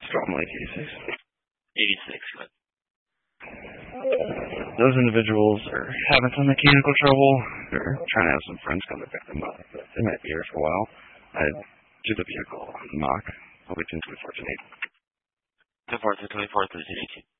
Storm Lake 86. 86, good. Those individuals are having some mechanical trouble. They're trying to have some friends come to pick them up, but they might be here for a while. I do the vehicle knock. I'll be 10-24 tonight. 10-4, 10-24, 13-18.